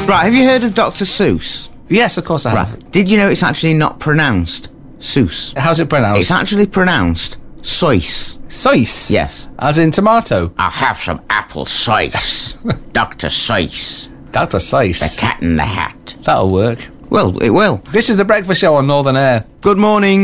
Right, have you heard of Dr. Seuss? Yes, of course I have. Right. Did you know it's actually not pronounced Seuss? How's it pronounced? It's actually pronounced Seuss. Seuss? Yes. As in tomato? I'll have some apple Seuss. Dr. Seuss. Dr. Seuss. The Cat in the Hat. That'll work. Well, it will. This is The Breakfast Show on Northern Air. Good morning.